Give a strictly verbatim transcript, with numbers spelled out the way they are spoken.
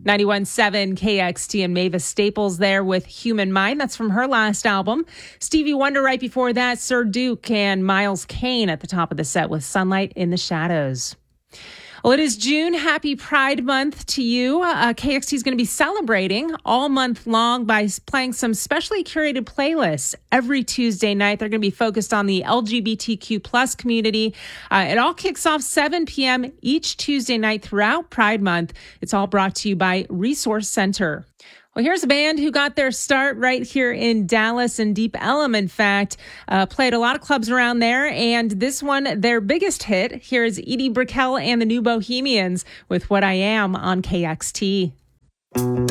ninety-one point seven K X T and Mavis Staples there with Human Mind. That's from her last album. Stevie Wonder right before that, Sir Duke and Miles Kane at the top of the set with Sunlight in the Shadows. Well, it is June. Happy Pride Month to you. Uh, K X T is going to be celebrating all month long by playing some specially curated playlists every Tuesday night. They're going to be focused on the L G B T Q plus community. Uh, it all kicks off seven p.m. each Tuesday night throughout Pride Month. It's all brought to you by Resource Center. Well, here's a band who got their start right here in Dallas, and Deep Ellum, in fact, uh, played a lot of clubs around there. And this one, their biggest hit, here's Edie Brickell and the New Bohemians with What I Am on K X T.